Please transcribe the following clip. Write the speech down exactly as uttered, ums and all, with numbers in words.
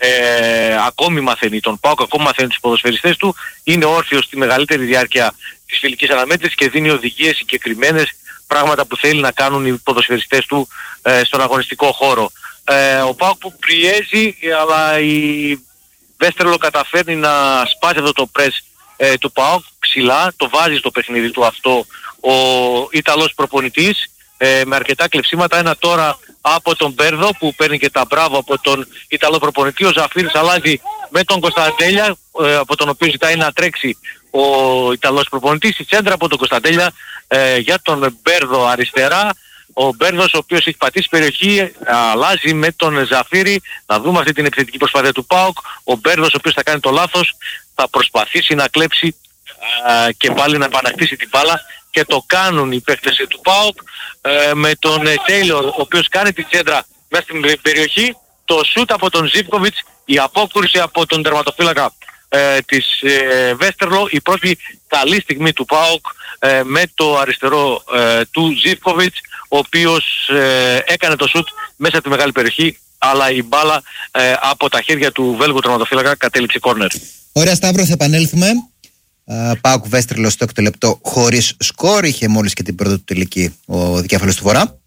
ε, ακόμη μαθαίνει τον ΠΑΟΚ, ακόμη μαθαίνει τους ποδοσφαιριστές του, είναι όρθιος στη μεγαλύτερη διάρκεια της φιλικής αναμέτρησης και δίνει οδηγίες συγκεκριμένες, πράγματα που θέλει να κάνουν οι ποδοσφαιριστές του ε, στον αγωνιστικό χώρο. Ε, ο ΠΑΟΚ που πιέζει, αλλά η Βέστερλο καταφέρνει να σπάσει αυτό το πρες ε, του ΠΑΟΚ ψηλά, το βάζει στο παιχνίδι του αυτό ο Ιταλός προπονητής ε, με αρκετά κλεψίματα. Ένα τώρα από τον Μπέρδο που παίρνει και τα μπράβο από τον Ιταλό προπονητή. Ο Ζαφύρης αλλάζει με τον Κωνσταντέλια, ε, από τον οποίο ζητάει να τρέξει ο Ιταλός προπονητής. Η τσέντρα από τον Κωνσταντέλια ε, για τον Μπέρδο αριστερά. Ο Μπέρδος, ο οποίος έχει πατήσει περιοχή, αλλάζει με τον Ζαφύρη. Να δούμε αυτή την επιθετική προσπάθεια του ΠΑΟΚ. Ο Μπέρδος, ο οποίος θα κάνει το λάθος, θα προσπαθήσει να κλέψει α, και πάλι να επανακτήσει την μπάλα, και το κάνουν οι παίκτες του ΠΑΟΚ ε, με τον Τέιλορ, ο οποίος κάνει την τσέντρα μέσα στην περιοχή. Το σούτ από τον Ζίβκοβιτς, η απόκρουση από τον τερματοφύλακα ε, της ε, Βέστερλο, η πρώτη καλή στιγμή του ΠΑΟΚ ε, με το αριστερό ε, του Ζίβκοβιτς, ο οποίος ε, έκανε το σούτ μέσα από τη μεγάλη περιοχή, αλλά η μπάλα ε, από τα χέρια του Βέλγου τερματοφύλακα κατέληξε κόρνερ. Ωραία, Σταύρο, θα επανέλθουμε. ΠΑΟΚ Βέστερλο στο έκτο λεπτό χωρίς σκορ. Είχε μόλις και την πρώτη του τελική ο δικέφαλος του Βορρά.